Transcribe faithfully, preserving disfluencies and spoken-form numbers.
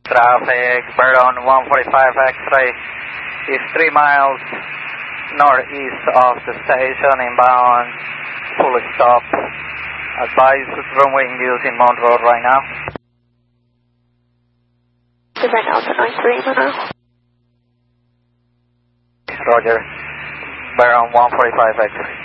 Traffic, Baron one forty-five X-ray is three miles northeast of the station, inbound, full stop. Advise runway using Mount Road right now. Divine Alpha nine three, Monroe. Roger, Baron one forty-five X-ray.